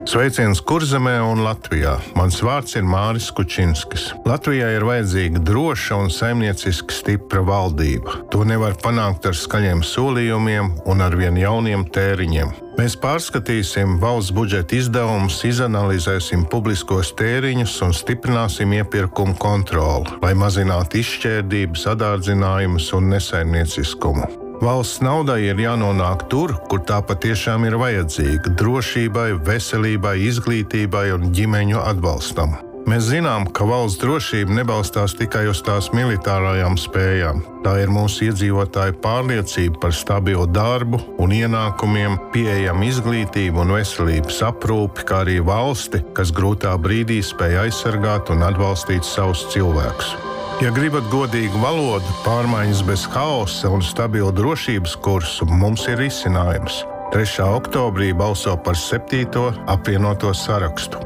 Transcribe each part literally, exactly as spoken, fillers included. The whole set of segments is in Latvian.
Sveiciens Kurzemē un Latvijā. Mans vārds ir Māris Kučinskis. Latvijai ir vajadzīga droša un saimnieciski stipra valdība. To nevar panākt ar skaļiem solījumiem un ar vien jauniem tēriņiem. Mēs pārskatīsim valsts budžeta izdevumus, izanalizēsim publiskos tēriņus un stiprināsim iepirkumu kontroli, lai mazinātu izšķērdību, sadārdzinājumus un nesaimnieciskumu. Valsts naudai ir jānonāk tur, kur tā patiešām ir vajadzīga – drošībai, veselībai, izglītībai un ģimeņu atbalstam. Mēs zinām, ka valsts drošība nebalstās tikai uz tās militārajām spējām. Tā ir mūsu iedzīvotāju pārliecība par stabilu darbu un ienākumiem, pieejamu izglītību un veselības aprūpi, kā arī valsti, kas grūtā brīdī spēj aizsargāt un atbalstīt savus cilvēkus. Ja gribat godīgu valodu, pārmaiņas bez haosa un stabilu drošības kursu, mums ir risinājums. trešā oktobrī balso par septīto apvienoto sarakstu.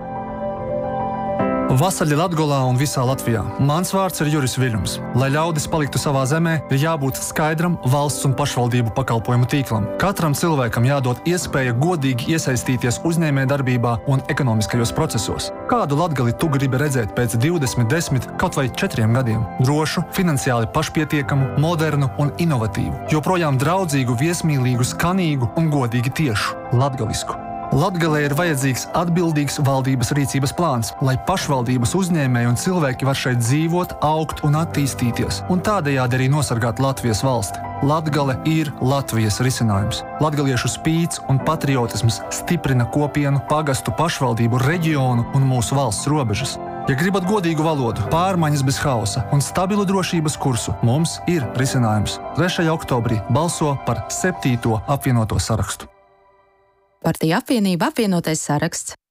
Vasaļi Latgolā un visā Latvijā. Mans vārds ir Juris Viļņums. Lai ļaudis paliktu savā zemē, ir jābūt skaidram valsts un pašvaldību pakalpojumu tīklam. Katram cilvēkam jādod iespēja godīgi iesaistīties uzņēmējdarbībā un ekonomiskajos procesos. Kādu Latgali tu gribi redzēt pēc divdesmit, desmit, kaut vai četriem gadiem? Drošu, finansiāli pašpietiekamu, modernu un inovatīvu. Joprojām draudzīgu, viesmīlīgu, skanīgu un godīgi tiešu. Latgalisku. Latgalē ir vajadzīgs atbildīgs valdības rīcības plāns, lai pašvaldības uzņēmēji un cilvēki var šeit dzīvot, augt un attīstīties, un tādējādi arī nosargāt Latvijas valsti. Latgale ir Latvijas risinājums. Latgaliešu spīts un patriotisms stiprina kopienu, pagastu, pašvaldību, reģionu un mūsu valsts robežas. Ja gribat godīgu valodu, pārmaiņas bez hausa un stabilu drošības kursu, mums ir risinājums. trešajā oktobrī balso par septīto apvienoto sarakstu. Partija apvienība apvienotais saraksts.